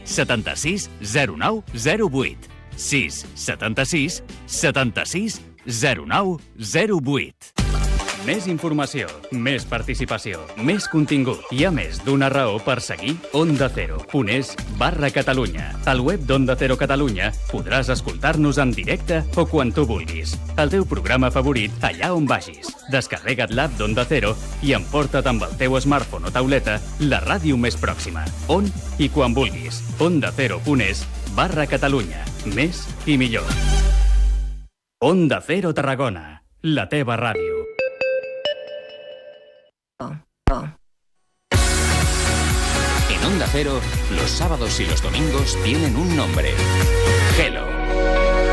76 09 08. 6 76 76 09 08. Més informació, més participació, més contingut. Hi ha més d'una raó per seguir Onda Cero.es/Catalunya. Al web d'Onda Cero Catalunya podràs escoltar-nos en directe o quan tu vulguis. El teu programa favorit allà on vagis. Descarrega't l'app d'Onda Cero i emporta't amb el teu smartphone o tauleta la ràdio més pròxima. On i quan vulguis. OndaCero.es/Catalunya. Més i millor. Onda Cero Tarragona. La teva ràdio. En Onda Cero, los sábados y los domingos tienen un nombre. Hello.